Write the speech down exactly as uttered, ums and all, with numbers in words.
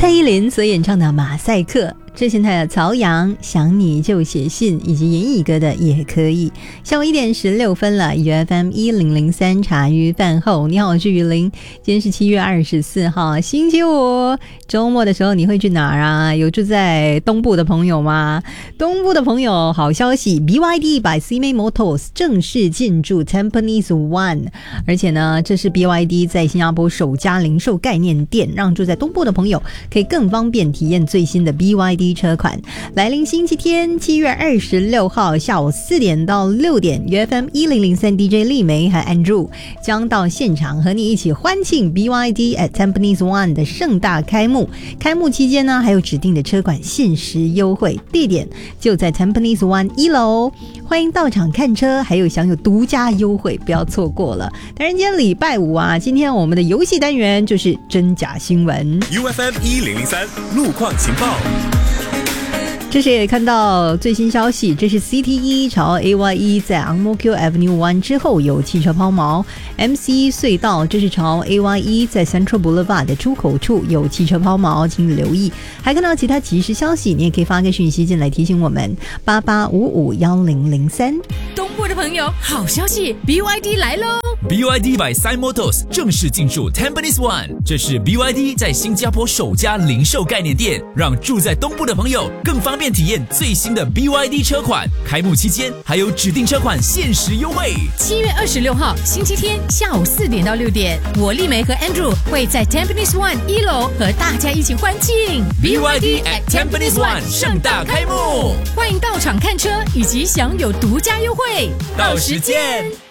蔡依林所演唱的《马赛克》，之前台的曹阳想你就写信，以及严艺歌的也可以。下午一点十六分了 ，U F M 一零零三茶余饭后，你好，我是雨林。今天是七月二十四号，星期五，周末的时候你会去哪儿啊？有住在东部的朋友吗？东部的朋友，好消息 ，B Y D by C-May Motors 正式进驻 Tampines One， 而且呢，这是 B Y D 在新加坡首家零售概念店，让住在东部的朋友可以更方便体验最新的 B Y D 车款。来临星期天七月二十六号下午四点到六点 ，U F M 一零零三 D J 丽梅和 Andrew 将到现场和你一起欢庆 B Y D at Tampines One 的盛大开幕。开幕期间呢，还有指定的车款限时优惠，地点就在 Tampines One 一楼，欢迎到场看车，还有享有独家优惠，不要错过了。当然，今天礼拜五啊，今天我们的游戏单元就是真假新闻。 U F M 一零零三路况情报。 这时也看到最新消息，这是 C T 一朝 A Y 一在 Ang Mo Kio Avenue One 之后有汽车抛锚 ，M C 一隧道这是朝 A Y 一在 Central Boulevard 的出口处有汽车抛锚，请你留意。还看到其他即时消息，你也可以发个讯息进来提醒我们八八五五一零零三。 东部的朋友，好消息 ，B Y D 来喽 ！B Y D by C-May Motors 正式进驻 Tampines One， 这是 B Y D 在新加坡首家零售概念店，让住在东部的朋友更方便体验最新的 B Y D 车款。开幕期间还有指定车款限时优惠。 七月二十六号星期天下午四点到六点，我丽梅和 Andrew 会在 Tampines One 一楼和大家一起欢庆 B Y D at Tampines One 盛大开幕， 欢迎到场看车以及享有独家优惠， 到时见。